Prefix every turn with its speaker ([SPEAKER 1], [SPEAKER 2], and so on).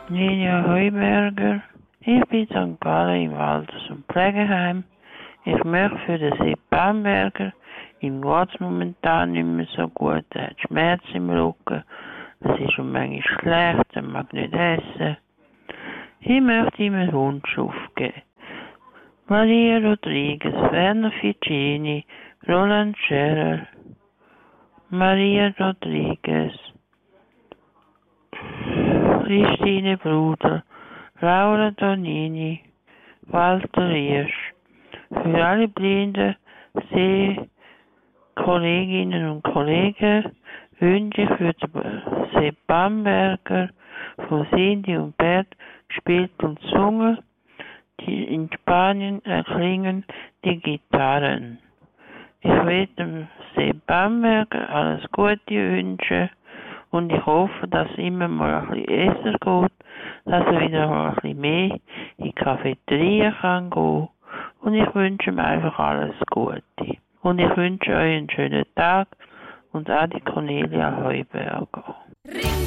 [SPEAKER 1] Ninja Heuberger. Ich bin St. Gallen im Alters- und Pflegeheim. Ich möchte für den Sepp Bamberger, ihm geht's momentan nicht mehr so gut, er hat Schmerzen im Rücken, es ist ihm manchmal schlecht, er mag nicht essen. Ich möchte ihm einen Wunsch aufgeben. Maria Rodriguez, Werner Ficini, Roland Scherer, Maria Rodriguez, Christine Bruder, Laura Donini, Walter Riesch. Für alle blinden Sehkolleginnen und Kollegen wünsche ich für den Sepp Bamberger von Cindy und Bert gespielt und gesungen. In Spanien erklingen die Gitarren. Ich will dem Sepp Bamberger alles Gute wünschen und ich hoffe, dass es immer mal ein bisschen besser geht, dass er wieder mal ein bisschen mehr in die Cafeteria kann gehen. Und ich wünsche ihm einfach alles Gute. Und ich wünsche euch einen schönen Tag und auch die Cornelia Heuberger.